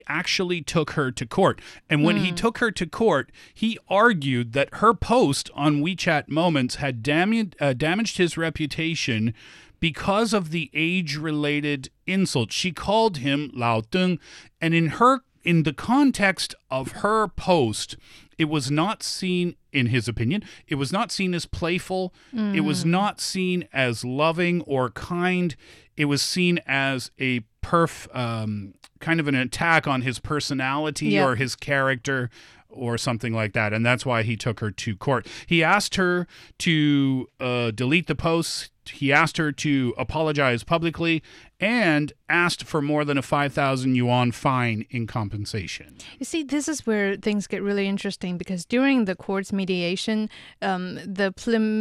actually took her to court. And when he took her to court, he argued that her post on WeChat Moments had damaged his reputation because of the age-related insult. She called him Lao Deng, and in the context of her post, it was not seen, in his opinion, it was not seen as playful. It was not seen as loving or kind. It was seen as a kind of an attack on his personality or his character or something like that. And that's why he took her to court. He asked her to delete the posts. He asked her to apologize publicly and asked for more than a 5,000 yuan fine in compensation. You see, this is where things get really interesting because during the court's mediation, the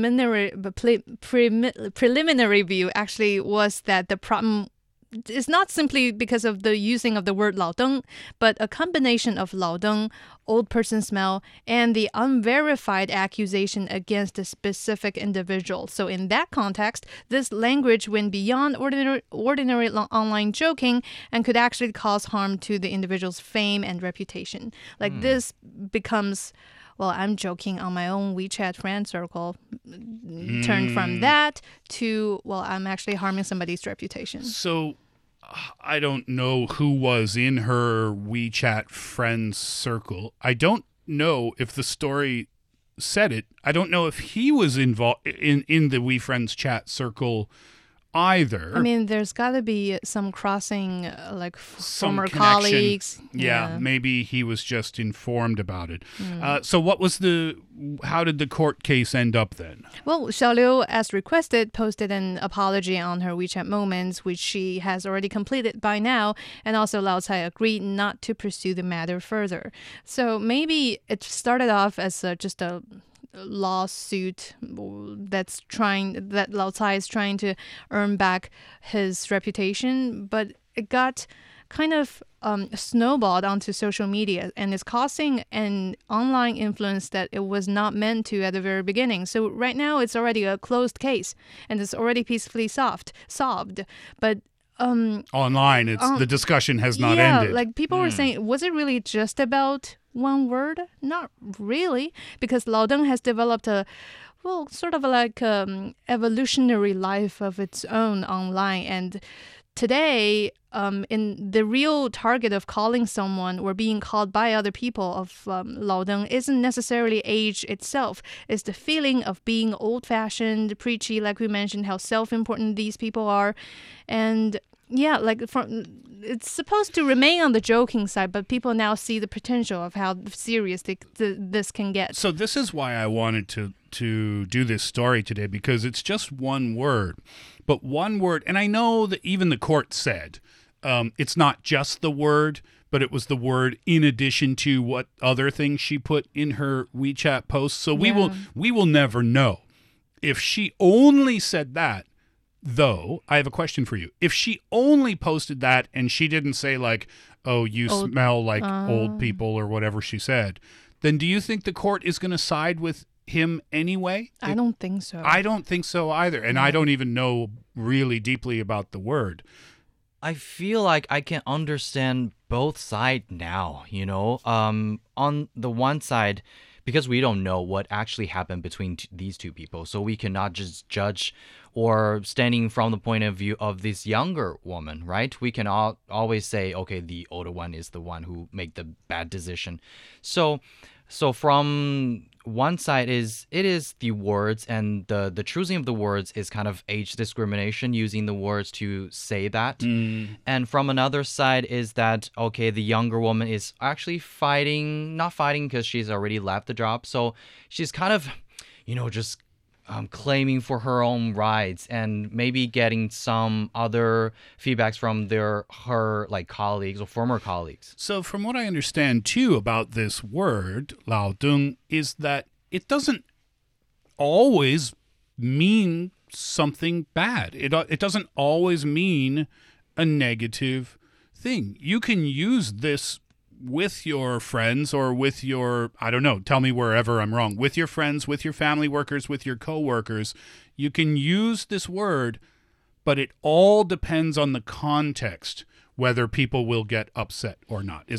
preliminary view actually was that the problem is not simply because of the using of the word 老登, but a combination of 老登, old person smell, and the unverified accusation against a specific individual. So in that context, this language went beyond ordinary online joking and could actually cause harm to the individual's fame and reputation. Like this becomes... Well, I'm joking on my own WeChat friend circle, turned from that to, well, I'm actually harming somebody's reputation. So I don't know who was in her WeChat friend circle. I don't know if the story said it. I don't know if he was involved in the WeFriends chat circle either. I mean, there's got to be some crossing, like some former connection. colleagues. Yeah, maybe he was just informed about it. So how did the court case end up then? Well, Xiaoliu, as requested, posted an apology on her WeChat Moments, which she has already completed by now, and also Lao Cai agreed not to pursue the matter further. So maybe it started off as just a lawsuit that Lao Cai is trying to earn back his reputation, but it got kind of snowballed onto social media and is causing an online influence that it was not meant to at the very beginning. So right now it's already a closed case and it's already peacefully solved. But online, the discussion has not ended. Like people were saying, was it really just about one word? Not really, because Lao Deng has developed sort of like evolutionary life of its own online. And today, in the real target of calling someone or being called by other people of Lao Deng isn't necessarily age itself. It's the feeling of being old-fashioned, preachy, like we mentioned, how self-important these people are. And yeah, like it's supposed to remain on the joking side, but people now see the potential of how serious this can get. So this is why I wanted to do this story today, because it's just one word. But one word, and I know that even the court said it's not just the word, but it was the word in addition to what other things she put in her WeChat posts. So we will never know. If she only said that, though, I have a question for you. If she only posted that and she didn't say like, oh, you smell like old people or whatever she said, then do you think the court is going to side with him anyway? I don't think so. I don't think so either. And I don't even know really deeply about the word. I feel like I can understand both sides now, you know. On the one side, because we don't know what actually happened between these two people, so we cannot just judge or standing from the point of view of this younger woman, right? We can always say, okay, the older one is the one who made the bad decision. So from one side it is the words, and the choosing of the words is kind of age discrimination, using the words to say that. And from another side is that, okay, the younger woman is actually not fighting because she's already left the job. So she's kind of, just claiming for her own rights and maybe getting some other feedbacks from her like colleagues or former colleagues. So from what I understand too about this word, Lao Deng, is that it doesn't always mean something bad. It doesn't always mean a negative thing. You can use this with your friends or with your, I don't know, tell me wherever I'm wrong, with your friends, with your family workers, with your coworkers. You can use this word, but it all depends on the context. whether people will get upset or not.